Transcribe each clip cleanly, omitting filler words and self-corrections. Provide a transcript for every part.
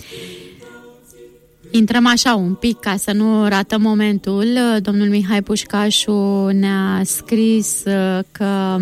Intrăm așa un pic ca să nu ratăm momentul. Domnul Mihai Pușcașu ne-a scris că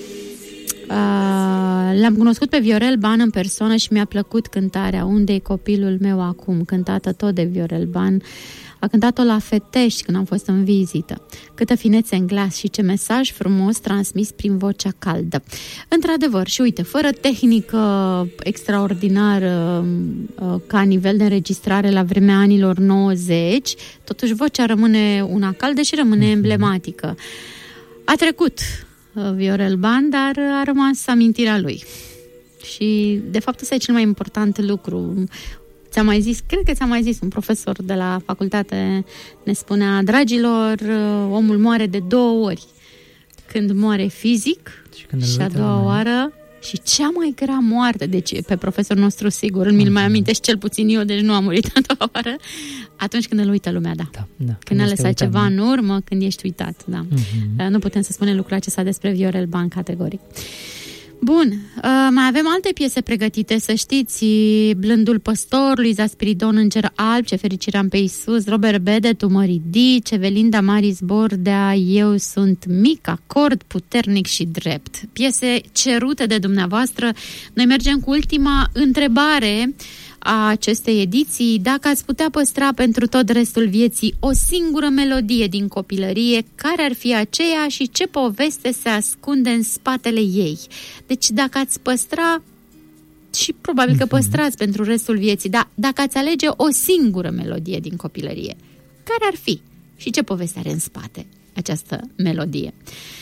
l-am cunoscut pe Viorel Ban în persoană și mi-a plăcut cântarea Unde-i copilul meu acum, cântată tot de Viorel Ban. A cântat-o la Fetești când am fost în vizită. Câtă finețe în glas și ce mesaj frumos transmis prin vocea caldă. Într-adevăr, și uite, fără tehnică extraordinară ca nivel de înregistrare la vremea anilor 90, totuși vocea rămâne una caldă și rămâne emblematică. A trecut Viorel Ban, dar a rămas amintirea lui. Și, de fapt, ăsta e cel mai important lucru. Ți-am mai zis, cred că ți-am mai zis, un profesor de la facultate ne spunea: dragilor, omul moare de 2 ori. Când moare fizic și a doua oară, și cea mai grea moarte, deci pe profesorul nostru sigur, mi-l mai amintești cel puțin eu, deci nu am murit a doua oară, atunci când îl uită lumea, da. Când a lăsat ceva în urmă, când ești uitat, da. Nu putem să spunem lucrul acesta despre Viorel Ban categoric. Bun, mai avem alte piese pregătite, să știți: Blândul păstor, Luiza Spiridon, Înger alb, Ce fericire am pe Iisus, Robert Bede, Tu mă ridici, Evelinda Maris Bordea, Eu sunt mic, Acord, Puternic și drept. Piese cerute de dumneavoastră. Noi mergem cu ultima întrebare a acestei ediții: dacă ați putea păstra pentru tot restul vieții o singură melodie din copilărie, care ar fi aceea și ce poveste se ascunde în spatele ei? Deci dacă ați păstra, și probabil că păstrați pentru restul vieții, dar dacă ați alege o singură melodie din copilărie, care ar fi și ce poveste are în spate această melodie?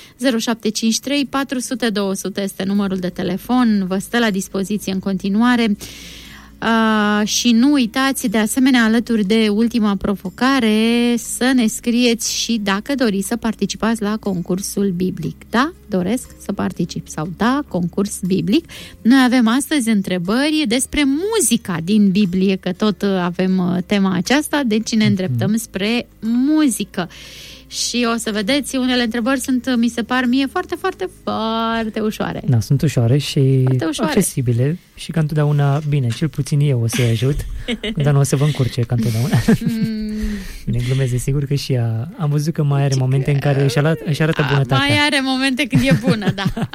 0753 400 200 este numărul de telefon, vă stă la dispoziție în continuare. Și nu uitați, de asemenea, alături de ultima provocare, să ne scrieți și dacă doriți să participați la concursul biblic. Da, doresc să particip, sau da, concurs biblic. Noi avem astăzi întrebări despre muzica din Biblie, că tot avem tema aceasta, deci ne îndreptăm spre muzică. Și o să vedeți, unele întrebări sunt, mi se par mie, foarte, foarte, foarte ușoare. Da, sunt ușoare și accesibile și ca întotdeauna, bine, cel puțin eu o să-i ajut, dar nu o să vă încurce ca întotdeauna. Bine, glumez, sigur că și ea. Am văzut că mai are momente în care își arată bunătatea. Mai are momente când e bună, da.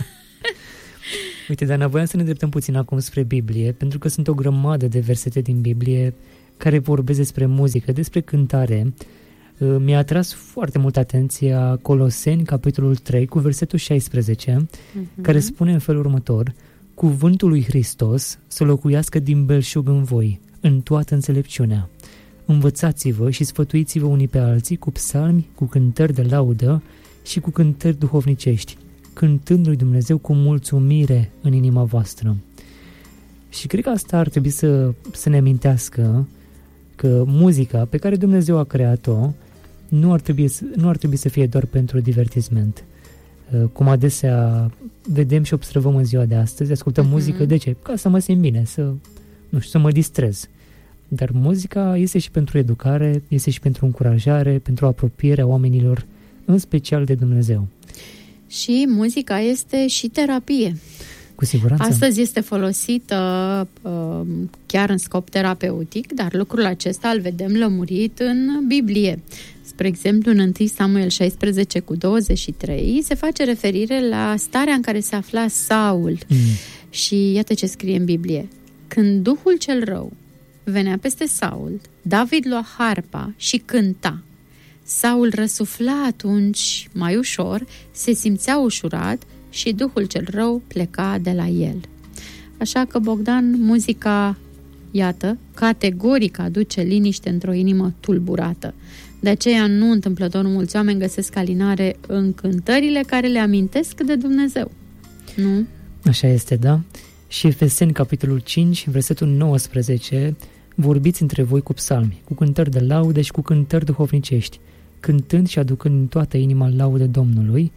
Uite, Dana, voiam să ne îndreptăm puțin acum spre Biblie, pentru că sunt o grămadă de versete din Biblie care vorbesc despre muzică, despre cântare. Mi-a atras foarte mult atenția Coloseni, capitolul 3, cu versetul 16, care spune în felul următor: Cuvântul lui Hristos să locuiască din belșug în voi, în toată înțelepciunea. Învățați-vă și sfătuiți-vă unii pe alții cu psalmi, cu cântări de laudă și cu cântări duhovnicești, cântând lui Dumnezeu cu mulțumire în inima voastră. Și cred că asta ar trebui să ne amintească că muzica pe care Dumnezeu a creat-o nu ar trebui să fie doar pentru divertisment. Cum adesea vedem și observăm în ziua de astăzi, ascultăm muzică, de ce? Ca să mă simt bine, să mă distrez. Dar muzica este și pentru educare, este și pentru încurajare, pentru apropierea oamenilor, în special de Dumnezeu. Și muzica este și terapie. Cu siguranță. Astăzi este folosită chiar în scop terapeutic, dar lucrul acesta îl vedem lămurit în Biblie. Spre exemplu, în 1 Samuel 16 cu 23 se face referire la starea în care se afla Saul. Și iată ce scrie în Biblie: când Duhul cel rău venea peste Saul, David lua harpa și cânta. Saul răsufla atunci mai ușor, se simțea ușurat și Duhul cel rău pleca de la el. Așa că, Bogdan, muzica, iată, categoric aduce liniște într-o inimă tulburată. De aceea, nu întâmplător, mulți oameni găsesc alinare în cântările care le amintesc de Dumnezeu. Nu? Așa este, da? Și Efeseni, capitolul 5, versetul 19, vorbiți între voi cu psalmi, cu cântări de laude și cu cântări duhovnicești, cântând și aducând în toată inima laude Domnului.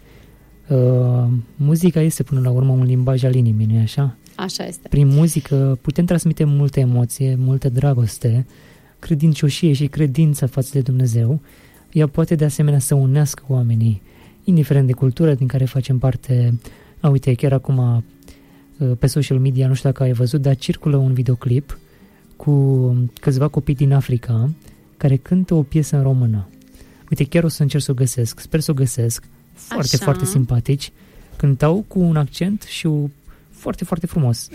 Muzica este până la urmă un limbaj al inimii, nu-i așa? Așa este. Prin muzică putem transmite multă emoție, multă dragoste, credincioșie și credință față de Dumnezeu. Ea poate de asemenea să unească oamenii, indiferent de cultura din care facem parte. Uite, chiar acum pe social media, nu știu dacă ai văzut, dar circulă un videoclip cu câțiva copii din Africa care cântă o piesă în română. Uite, chiar o să încerc să o găsesc, sper să o găsesc. Foarte, Așa. foarte simpatici. Cântau cu un accent și foarte, foarte frumos.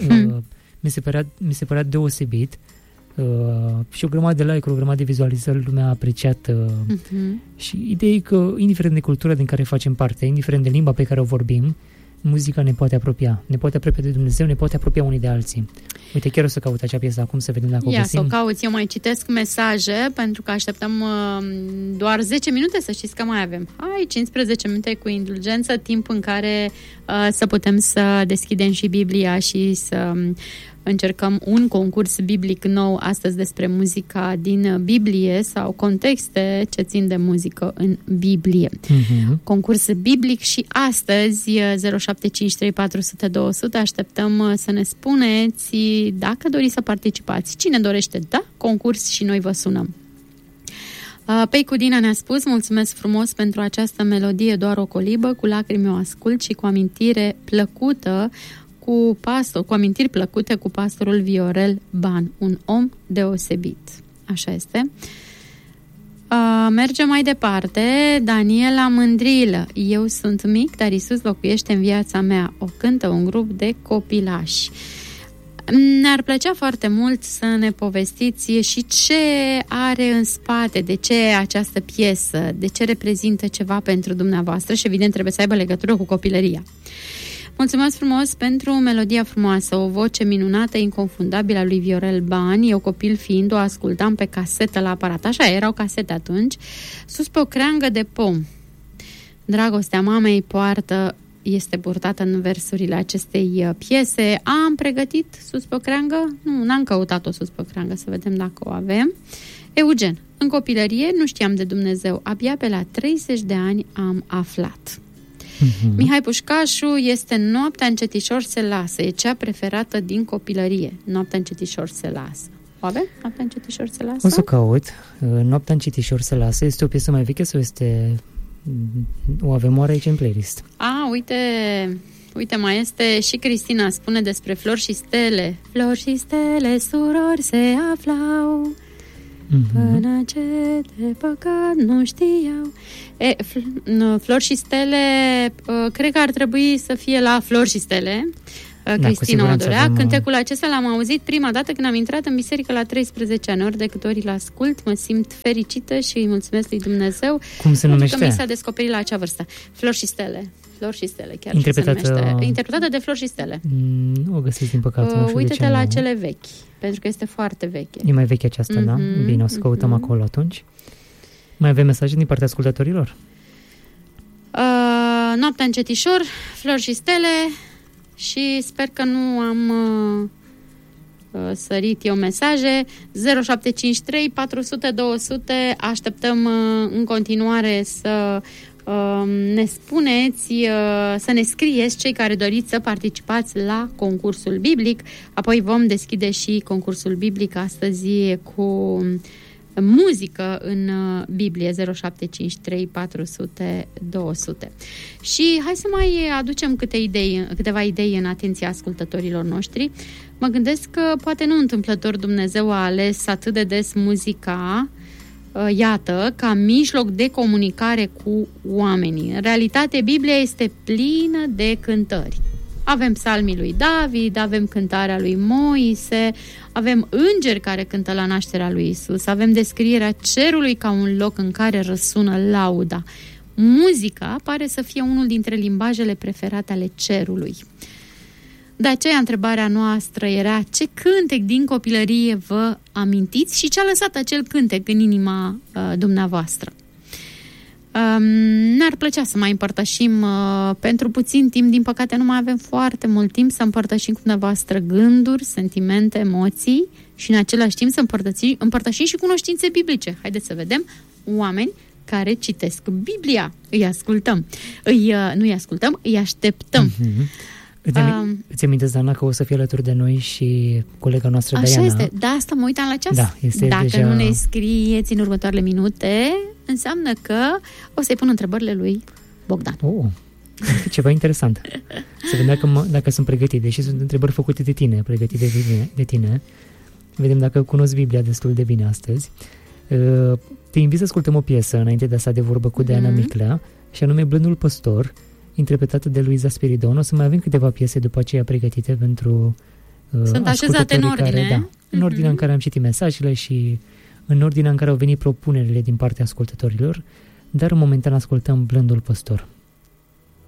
Mi se părea deosebit. Și o grămadă de like-uri, o grămadă de vizualizări, lumea a apreciat. Și ideea e că, indiferent de cultura din care facem parte, indiferent de limba pe care o vorbim, muzica ne poate apropia. Ne poate apropia de Dumnezeu, ne poate apropia unii de alții. Uite, chiar o să caut acea piesă acum să vedem dacă o găsim. Ia să o cauți, eu mai citesc mesaje, pentru că așteptăm doar 10 minute, să știți că mai avem. 15 minute cu indulgență, timp în care să putem să deschidem și Biblia și să încercăm un concurs biblic nou astăzi despre muzica din Biblie sau contexte ce țin de muzică în Biblie. Concurs biblic și astăzi 0753 400 200 așteptăm să ne spuneți dacă doriți să participați. Cine dorește, da, concurs și noi vă sunăm. Peicu Dina ne-a spus: mulțumesc frumos pentru această melodie, doar o colibă, cu lacrimi o ascult și cu amintire plăcută cu amintiri plăcute cu pastorul Viorel Ban, un om deosebit. Așa este. Mergem mai departe. Daniela Mândrilă: eu sunt mic, dar Iisus locuiește în viața mea. O cântă un grup de copilași. Ne-ar plăcea foarte mult să ne povestiți și ce are în spate, de ce această piesă, de ce reprezintă ceva pentru dumneavoastră și evident trebuie să aibă legătură cu copilăria. Mulțumesc frumos pentru melodia frumoasă, o voce minunată, inconfundabilă a lui Viorel Ban. Eu, copil fiind, o ascultam pe casetă la aparat. Așa, erau casete atunci. Sus pe o creangă de pom. Dragostea mamei este purtată în versurile acestei piese. Am pregătit sus pe o creangă? Nu, n-am căutat-o sus pe o creangă, să vedem dacă o avem. Eugen: în copilărie nu știam de Dumnezeu. Abia pe la 30 de ani am aflat. Mihai Pușcașu: este Noaptea încetișor se lasă. E cea preferată din copilărie. Noaptea încetișor se lasă. O avem? Noaptea încetișor se lasă? O să caut. Noaptea încetișor se lasă. Este o piesă mai veche sau este... O avem oare aici în playlist? Uite, mai este și Cristina spune despre Flori și Stele. Flori și stele, surori, se aflau până ce de păcat nu știau. Flori și Stele, cred că ar trebui să fie la Flori și Stele. Cristina o dorea. Cântecul acesta l-am auzit prima dată când am intrat în biserică la 13 ani. Ori de câte ori l-ascult, mă simt fericită și îi mulțumesc lui Dumnezeu. Cum se numește? Că mi s-a descoperit la acea vârstă. Flori și Stele. Flori și Stele, chiar interpretată de Flori și Stele. Nu o găsesc, din păcate. Uite-te la cele vechi, pentru că este foarte veche. E mai veche aceasta, da? Bine, o să căutăm acolo atunci. Mai avem mesaje din partea ascultătorilor? Noaptea încetișor, Flori și Stele, și sper că nu am sărit eu mesaje. 0753 400 200. Așteptăm în continuare să ne spuneți, să ne scrieți cei care doriți să participați la concursul biblic. Apoi vom deschide și concursul biblic astăzi cu muzică în Biblie. 0753 400 200. Și hai să mai aducem câteva idei în atenția ascultătorilor noștri. Mă gândesc că poate nu întâmplător Dumnezeu a ales atât de des muzica, iată, ca mijloc de comunicare cu oamenii. În realitate, Biblia este plină de cântări. Avem psalmii lui David, avem cântarea lui Moise, avem îngeri care cântă la nașterea lui Isus, avem descrierea cerului ca un loc în care răsună lauda. Muzica pare să fie unul dintre limbajele preferate ale cerului. De aceea, întrebarea noastră era: ce cântec din copilărie vă amintiți și ce a lăsat acel cântec în inima dumneavoastră? Ne-ar plăcea să mai împărtășim pentru puțin timp, din păcate nu mai avem foarte mult timp să împărtășim cu dumneavoastră gânduri, sentimente, emoții și în același timp să împărtășim și cunoștințe biblice. Haideți să vedem oameni care citesc Biblia. Îi ascultăm. Îi așteptăm. Îți amintesc, Dana, că o să fie alături de noi și colega noastră, Așa Diana. Așa este. Da, asta mă uitam la ceas. Da, este Dacă deja... nu ne scrieți în următoarele minute, înseamnă că o să-i pun întrebările lui Bogdan. Ceva interesant. Să vedem dacă sunt pregătite, deși sunt întrebări făcute de tine, pregătite de tine. Vedem dacă cunosc Biblia destul de bine astăzi. Te invit să ascultăm o piesă înainte de a sta de vorbă cu Diana Miclea, și anume Blândul Păstor, interpretată de Luiza Spiridon. O să mai avem câteva piese după aceea pregătite pentru sunt așezate în ordine. Care, în ordinea în care am citit mesajele și în ordinea în care au venit propunerile din partea ascultătorilor, dar momentan ascultăm Blândul Păstor.